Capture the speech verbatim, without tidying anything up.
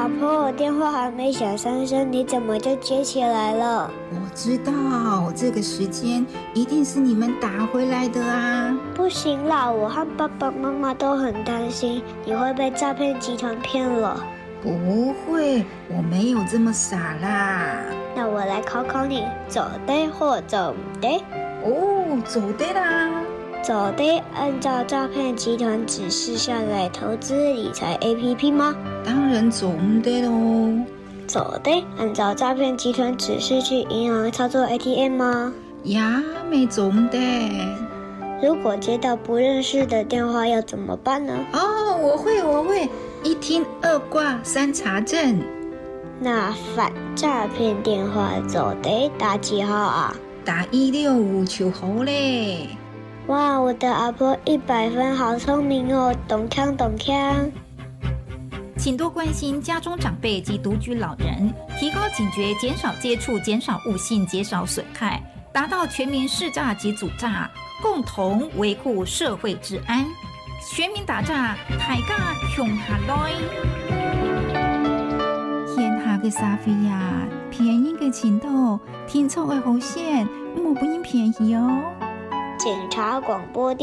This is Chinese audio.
婆，电话还没响三声，你怎么就接起来了？ 我知道这个时间一定是你们打回来的啊！ 不行啦，我和爸爸妈妈都很担心你会被诈骗集团骗了。 不会，我没有这么傻啦。 那我来考考你，走对或走唔对？ 哦，走对啦。 走对，按照诈骗集团指示下载投资理财 A P P 吗？ 当然走唔对咯。 走对，按照诈骗集团指示去银行操作 A T M 吗？ 呀，没走唔对。 如果接到不认识的电话要怎么办呢？ 哦，我会，我会，一听二挂三查证。 那反诈骗电话走对打几号啊？ 打一六五就好嘞。 哇，我的阿婆一百分，好聪明哦，懂腔懂腔。 请多关心家中长辈及独居老人，提高警觉，减少接触，减少误信，减少损害，达到全民识诈及阻诈，共同维护社会治安。全民打诈，大家向下來。 现下嘅沙菲呀，便宜嘅程度，天错嘅好险，冇本應便宜哦。 警察广播电